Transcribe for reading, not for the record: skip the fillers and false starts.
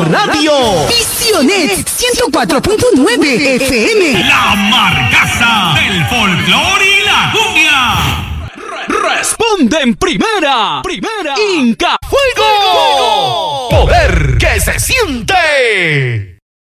Radio. Visionet 104.9 FM. La Marcaza del folclore y la cumbia. Responde en primera. Inca Fuego. Poder que se siente.